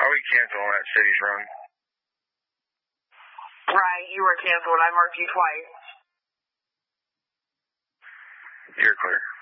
Are we canceling that city's run? Right, you were canceled. I marked you twice. You're clear.